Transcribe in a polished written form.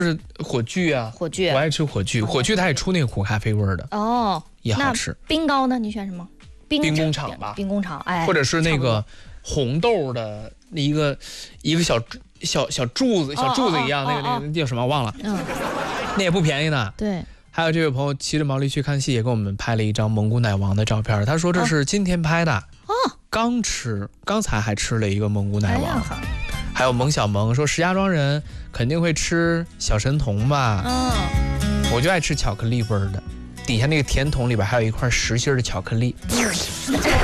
是火炬啊， 火炬我爱吃火炬，火炬它也出那个苦咖啡味儿的哦， 也好吃。 冰糕呢？你选什么？ 冰工厂吧， 冰工厂，哎， 或者是那个红豆的一个小柱子一样，那个叫什么忘了，那也不便宜呢。 对。 还有这位朋友骑着毛驴去看戏，也给我们拍了一张蒙古奶王的照片。他说这是今天拍的，刚才还吃了一个蒙古奶王。还有蒙小萌说，石家庄人肯定会吃小神童吧？我就爱吃巧克力味儿的，底下那个甜筒里边还有一块实心的巧克力。